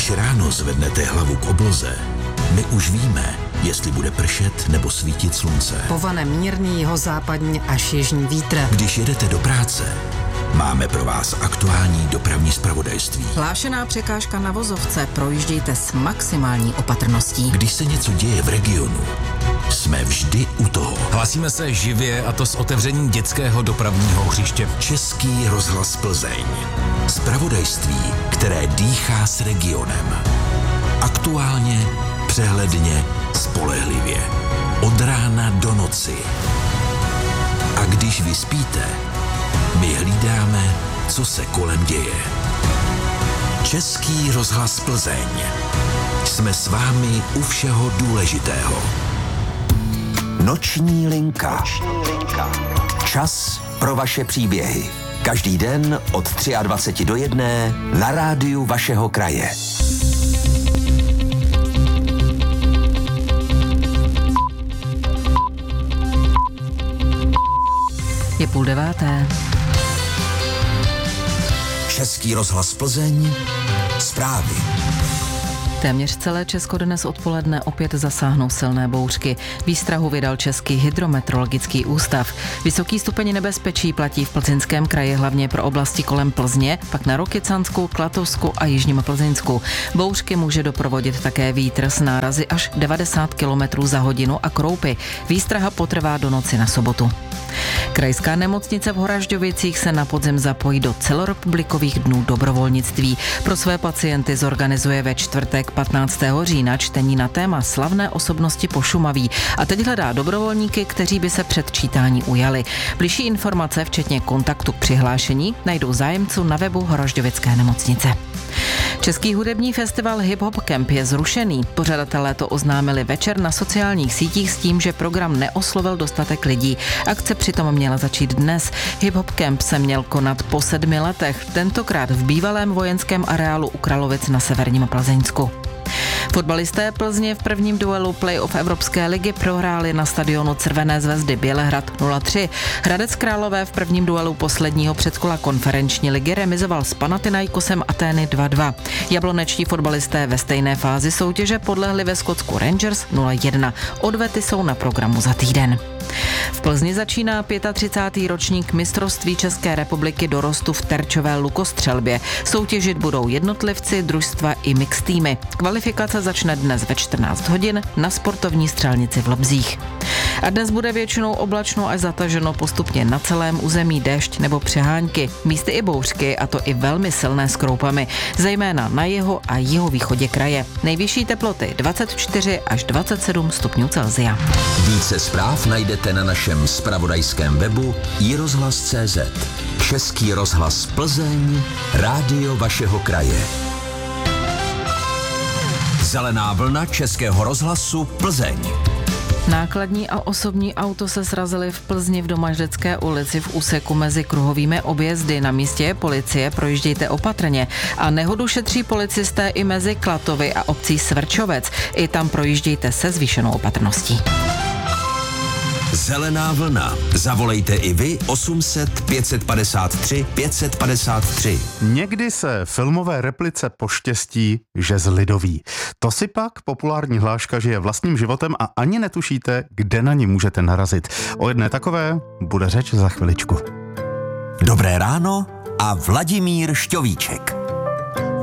Když ráno zvednete hlavu k obloze, my už víme, jestli bude pršet nebo svítit slunce. Povane mírný jihozápadní až jižní vítr. Když jedete do práce, máme pro vás aktuální dopravní zpravodajství. Hlášená překážka na vozovce, projíždějte s maximální opatrností. Když se něco děje v regionu, jsme vždy u toho. Hlasíme se živě, a to s otevřením dětského dopravního hřiště. Český rozhlas Plzeň. Zpravodajství, které dýchá s regionem. Aktuálně, přehledně, spolehlivě. Od rána do noci. A když vy spíte, my hlídáme, co se kolem děje. Český rozhlas Plzeň. Jsme s vámi u všeho důležitého. Noční linka. Čas pro vaše příběhy. Každý den od 23 do 1 na rádiu vašeho kraje. Je 8:30. Český rozhlas Plzeň. Zprávy. Téměř celé Česko dnes odpoledne opět zasáhnou silné bouřky. Výstrahu vydal Český hydrometeorologický ústav. Vysoký stupeň nebezpečí platí v Plzeňském kraji hlavně pro oblasti kolem Plzně, pak na Rokycansku, Klatovsku a Jižním Plzeňsku. Bouřky může doprovodit také vítr s nárazy až 90 km za hodinu a kroupy. Výstraha potrvá do noci na sobotu. Krajská nemocnice v Horažďovicích se na podzim zapojí do celorepublikových dnů dobrovolnictví. Pro své pacienty zorganizuje ve čtvrtek 15. října čtení na téma slavné osobnosti po Šumaví a teď hledá dobrovolníky, kteří by se předčítání ujali. Bližší informace, včetně kontaktu k přihlášení, najdou zájemců na webu Horažďovické nemocnice. Český hudební festival Hip Hop Camp je zrušený. Pořadatelé to oznámili večer na sociálních sítích s tím, že program neoslovil dostatek lidí. Akce přitom měla začít dnes. Hip Hop Camp se měl konat po 7 letech, tentokrát v bývalém vojenském areálu u Kralovic na severním Plzeňsku. Fotbalisté Plzně v prvním duelu play-off Evropské ligy prohráli na stadionu Crvené zvezdy Bělehrad 0-3. Hradec Králové v prvním duelu posledního předkola konferenční ligy remizoval s Panathinaikosem Atény 2-2. Jablonečtí fotbalisté ve stejné fázi soutěže podlehli ve Skotsku Rangers 0-1. Odvety jsou na programu za týden. V Plzni začíná 35. ročník mistrovství České republiky dorostu v terčové lukostřelbě. Soutěžit budou jednotlivci, družstva i mix týmy. Kvalifikace začne dnes ve 14 hodin na sportovní střelnici v Lobzích. A dnes bude většinou oblačno až zataženo, postupně na celém území déšť nebo přehánky. Místy i bouřky, a to i velmi silné s kroupami, zejména na jihu a jihovýchodě kraje. Nejvyšší teploty 24 až 27 stupňů Celsia. Více zpráv najdete na našem zpravodajském webu iRozhlas.cz. Český rozhlas Plzeň, rádio vašeho kraje. Zelená vlna Českého rozhlasu Plzeň. Nákladní a osobní auto se srazily v Plzni v Domažlické ulici v úseku mezi kruhovými objezdy. Na místě je policie, projíždějte opatrně. A nehodu šetří policisté i mezi Klatovy a obcí Svrčovec. I tam projíždějte se zvýšenou opatrností. Zelená vlna. Zavolejte i vy 800 553 553. Někdy se filmové replice poštěstí, že zlidoví. To si pak populární hláška žije vlastním životem a ani netušíte, kde na ní můžete narazit. O jedné takové bude řeč za chviličku. Dobré ráno a Vladimír Šťovíček.